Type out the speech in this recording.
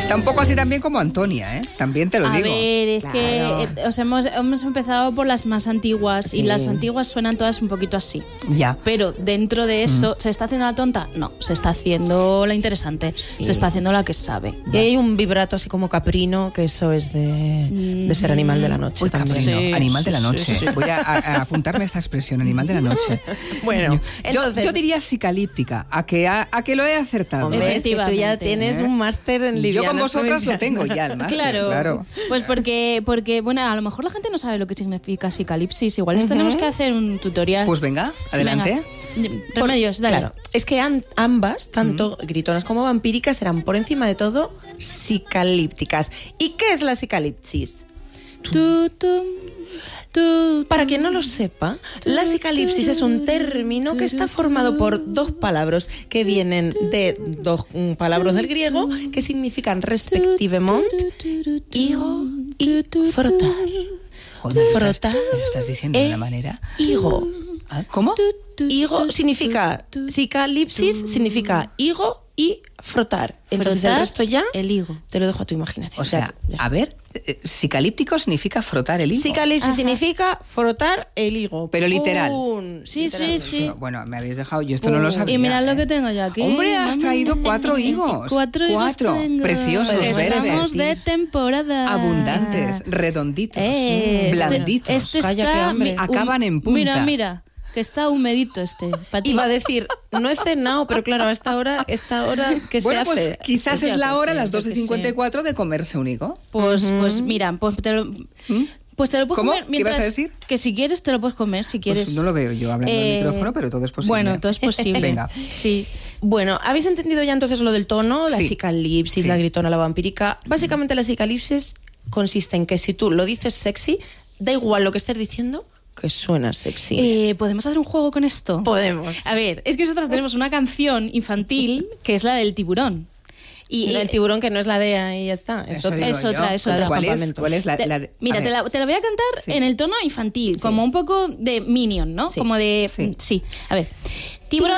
Está un poco así también como Antonia, ¿eh? También te lo digo. A ver, es que hemos empezado por las más antiguas y las antiguas suenan todas un poquito así. Ya. Pero dentro de eso, ¿se está haciendo la tonta? No, se está haciendo la interesante. Se está haciendo la que sabe. Y hay un vibrato así como caprino, que eso es de ser animal de la noche. Uy, también. caprino, Sí, animal de la sí, noche. sí. Voy a apuntarme esta expresión, animal de la noche. Bueno, entonces... yo diría psicalíptica, a que lo he acertado. Hombre, es que tú ya Efectivamente. tienes un máster en livianas. Yo con vosotras lo freudianas. tengo ya, el máster, claro. Pues porque, bueno, a lo mejor la gente no sabe lo que significa psicalipsis. Igual les tenemos que hacer un tutorial. Pues venga, Sí, adelante. venga. Remedios, dale. Claro, es que ambas, tanto gritonas como vampíricas, eran por encima de todo psicalípticas. ¿Y qué es la psicalipsis? Para quien no lo sepa, la psicalipsis es un término que está formado por dos palabras que vienen de dos palabras del griego que significan respectivamente higo y frotar. Joder, Frotar. me lo estás diciendo de una manera. Higo. ¿Ah? ¿Cómo? Higo significa, psicalipsis significa higo y frotar. Entonces Frotar el resto ya el higo. te lo dejo a tu imaginación. O sea, Ya. a ver, psicalíptico significa frotar el higo. Psicalipsis significa frotar el higo. Pero literal. ¡Pum! Sí, Literal. sí, sí. Bueno, me habéis dejado, yo esto no lo sabía. Y mirad lo ¿eh? que tengo yo aquí. Hombre, has Mamá. traído 4 higos. 4 higos tengo. Preciosos, Estamos verdes. de temporada. Abundantes, redonditos, Este blanditos. Calla, está... qué hambre. Acaban en punta. Mira, que está humedito este. Pa' ti. Iba a decir, no he cenado, pero claro, a esta hora ¿qué Bueno, se hace? pues quizás Pues es ya la que hora, sí, las yo que 12:54, de comerse un higo. Pues mira, pues te lo puedes ¿Cómo? comer ¿Qué mientras... ibas a decir? Que si quieres te lo puedes comer, si quieres. Pues no lo veo yo hablando al micrófono, pero todo es posible. Bueno, todo es posible. Venga. Sí. Bueno, ¿habéis entendido ya entonces lo del tono? La Sí. psicalipsis, Sí. la gritona, la vampírica. Básicamente la psicalipsis consiste en que si tú lo dices sexy, da igual lo que estés diciendo, que suena sexy. ¿Podemos hacer un juego con esto? Podemos. A ver, es que nosotros tenemos una canción infantil que es la del tiburón. Y el tiburón que no es la DEA y ya está. Eso digo es yo. otra. ¿Cuál es la Mira, a ver. te la voy a cantar Sí. en el tono infantil, como un poco de Minion, ¿no? Sí. Como de... Sí. Sí. A ver. Tiburón